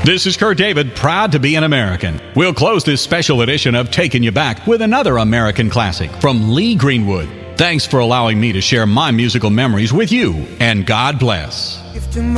This is Kurt David, proud to be an American. We'll close this special edition of Taking You Back with another American classic from Lee Greenwood. Thanks for allowing me to share my musical memories with you, and God bless.